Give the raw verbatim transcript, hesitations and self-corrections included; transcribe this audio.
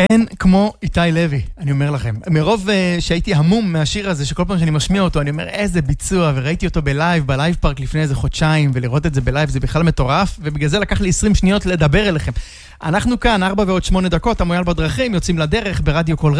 אין כמו איתי לוי, אני אומר לכם. מרוב uh, שהייתי המום מהשיר הזה, שכל פעם שאני משמיע אותו, אני אומר איזה ביצוע, וראיתי אותו בלייב, בלייב פארק לפני איזה חודשיים, ולראות את זה בלייב זה בכלל מטורף, ובגלל זה לקח לי עשרים שניות לדבר אליכם. אנחנו כאן, ארבע ועוד שמונה דקות, המויאל בדרכים, יוצאים לדרך ברדיו כל